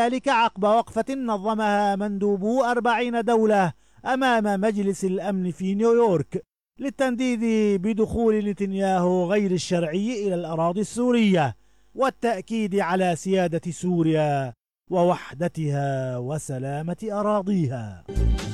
ذلك عقب وقفة نظمها مندوبو 40 دولة أمام مجلس الأمن في نيويورك للتنديد بدخول نتنياهو غير الشرعي إلى الأراضي السورية والتأكيد على سيادة سوريا ووحدتها وسلامة أراضيها.